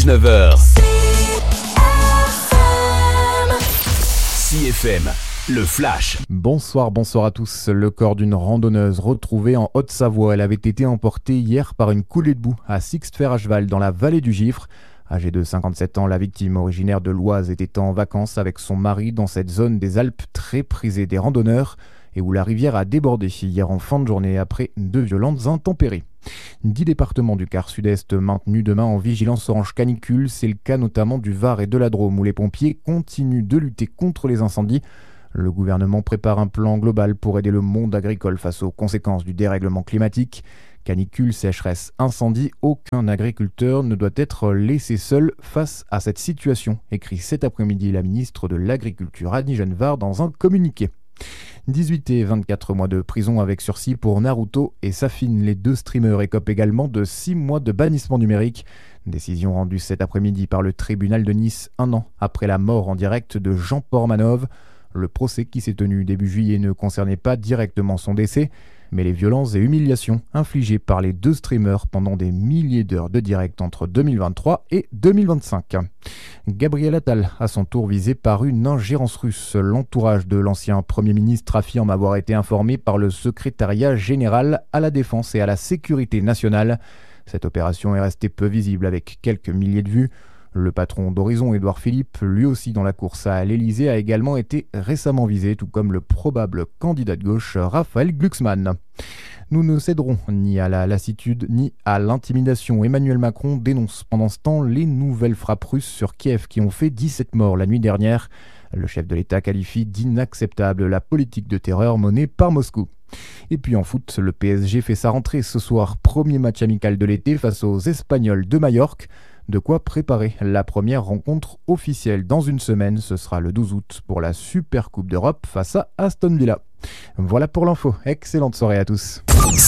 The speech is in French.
19h. CFM, le Flash. Bonsoir à tous. Le corps d'une randonneuse retrouvée en Haute-Savoie. Elle avait été emportée hier par une coulée de boue à Sixte-Fer-à-Cheval dans la vallée du Gifre. Âgée de 57 ans, la victime, originaire de l'Oise, était en vacances avec son mari dans cette zone des Alpes très prisée des randonneurs et où la rivière a débordé hier en fin de journée après de violentes intempéries. 10 départements du quart sud-est maintenus demain en vigilance orange canicule. C'est le cas notamment du Var et de la Drôme où les pompiers continuent de lutter contre les incendies. Le gouvernement prépare un plan global pour aider le monde agricole face aux conséquences du dérèglement climatique. Canicule, sécheresse, incendie, aucun agriculteur ne doit être laissé seul face à cette situation, écrit cet après-midi la ministre de l'Agriculture Annie Genevard dans un communiqué. 18 et 24 mois de prison avec sursis pour Naruto et Safin. Les deux streamers écopent également de 6 mois de bannissement numérique. Décision rendue cet après-midi par le tribunal de Nice, 1 an après la mort en direct de Jean Pormanov. Le procès qui s'est tenu début juillet ne concernait pas directement son décès, mais les violences et humiliations infligées par les deux streamers pendant des milliers d'heures de direct entre 2023 et 2025. Gabriel Attal, à son tour visé par une ingérence russe. L'entourage de l'ancien Premier ministre affirme avoir été informé par le secrétariat général à la défense et à la sécurité nationale. Cette opération est restée peu visible avec quelques milliers de vues. Le patron d'Horizon, Édouard Philippe, lui aussi dans la course à l'Elysée, a également été récemment visé, tout comme le probable candidat de gauche Raphaël Glucksmann. Nous ne céderons ni à la lassitude ni à l'intimidation. Emmanuel Macron dénonce pendant ce temps les nouvelles frappes russes sur Kiev qui ont fait 17 morts la nuit dernière. Le chef de l'État qualifie d'inacceptable la politique de terreur menée par Moscou. Et puis en foot, le PSG fait sa rentrée ce soir. Premier match amical de l'été face aux Espagnols de Majorque. De quoi préparer la première rencontre officielle dans une semaine. Ce sera le 12 août pour la Super Coupe d'Europe face à Aston Villa. Voilà pour l'info. Excellente soirée à tous.